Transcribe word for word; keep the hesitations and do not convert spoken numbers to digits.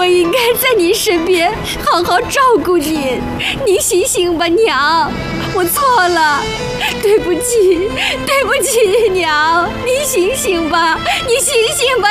我应该在您身边好好照顾您。您醒醒吧，娘，我错了，对不起，对不起，娘，您醒醒吧，你醒醒吧，